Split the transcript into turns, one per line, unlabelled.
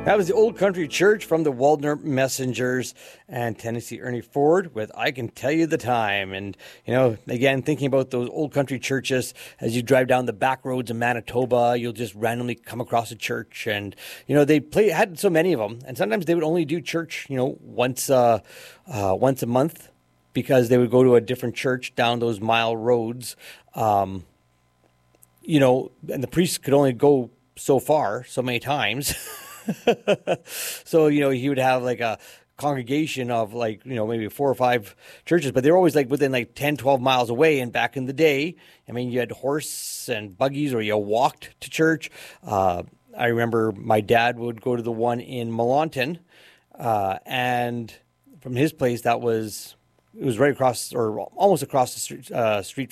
That was the Old Country Church from the Waldner Messengers and Tennessee Ernie Ford with I Can Tell You the Time. And, again, thinking about those old country churches, as you drive down the back roads in Manitoba, you'll just randomly come across a church. And, they had so many of them. And sometimes they would only do church, once a month, because they would go to a different church down those mile roads. And the priest could only go so far, so many times. So, he would have like a congregation of maybe 4 or 5 churches, but they're always within 10, 12 miles away. And back in the day, you had horse and buggies, or you walked to church. I remember my dad would go to the one in Melanton, and from his place, it was right across, or almost across the street